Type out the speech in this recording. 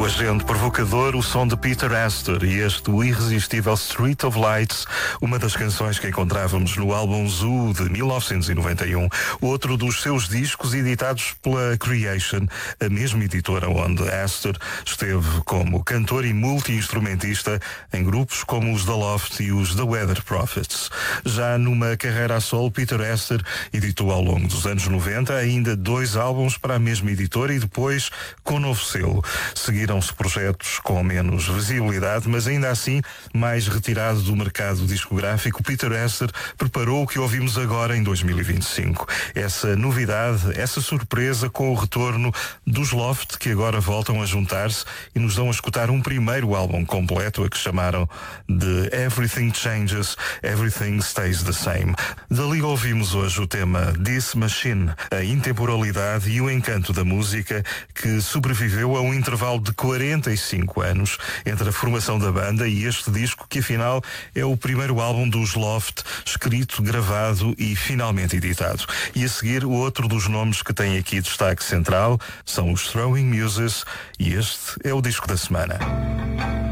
agente provocador, o som de Peter Astor e este o irresistível Street of Lights, uma das canções que encontrávamos no álbum Zoo de 1991, outro dos seus discos editados pela Creation, a mesma editora onde Astor esteve como cantor e multi-instrumentista em grupos como os The Loft e os The Weather Prophets. Já numa carreira a solo, Peter Astor editou ao longo dos anos 90 ainda 2 álbuns para a mesma editora e depois com novo selo. Seguiram-se projetos com menos visibilidade, mas ainda assim mais retirado do mercado discográfico. Peter Astor preparou o que ouvimos agora em 2025. Essa novidade, essa surpresa com o retorno dos Loft, que agora voltam a juntar-se e nos dão a escutar um primeiro álbum completo, a que chamaram de Everything Changes, Everything Stays the Same. Dali ouvimos hoje o tema This Machine, a intemporalidade e o encanto da música que sobreviveu a um intervalo de 45 anos entre a formação da banda e este disco, que afinal é o primeiro álbum dos Loft, escrito, gravado e finalmente editado. E a seguir, o outro dos nomes que tem aqui destaque central são os Throwing Muses, e este é o disco da semana.